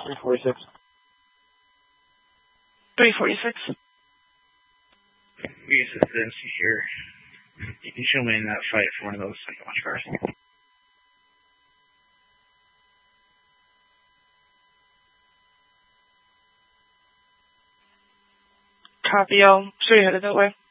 346. 346. We use the MC here. You can show me in that fight for one of those second watch cars. Copy, I'll show you headed that way.